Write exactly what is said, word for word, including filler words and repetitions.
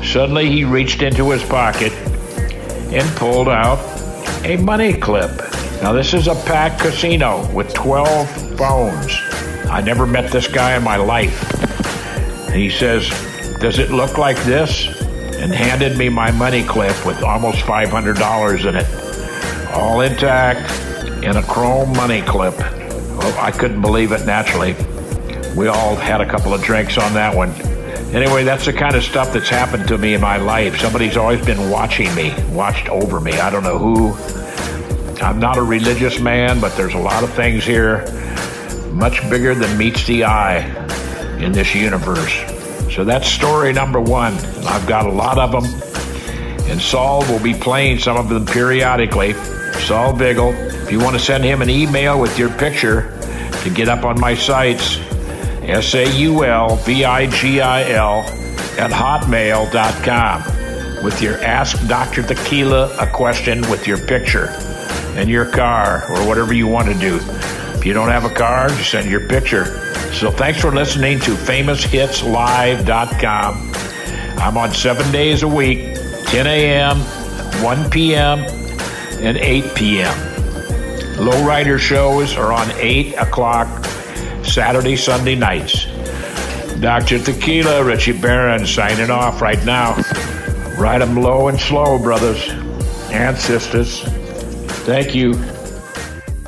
Suddenly he reached into his pocket and pulled out a money clip. Now this is a packed casino with twelve phones. I never met this guy in my life. He says, "Does it look like this?" and handed me my money clip with almost five hundred dollars in it. All intact in a chrome money clip. Well, I couldn't believe it naturally. We all had a couple of drinks on that one. Anyway, that's the kind of stuff that's happened to me in my life. Somebody's always been watching me, watched over me. I don't know who. I'm not a religious man, but there's a lot of things here much bigger than meets the eye in this universe. So that's story number one. I've got a lot of them. And Saul will be playing some of them periodically. Saul Vigil. If you want to send him an email with your picture to get up on my sites, S A U L V I G I L at hotmail dot com with your Ask Doctor Tequila a question with your picture and your car or whatever you want to do. If you don't have a car, just send your picture. So thanks for listening to famous hits live dot com. I'm on seven days a week, ten a.m., one p.m., and eight p.m. Lowrider shows are on eight o'clock Saturday, Sunday nights. Doctor Tequila, Richie Barron, signing off right now. Ride 'em low and slow, brothers and sisters. Thank you.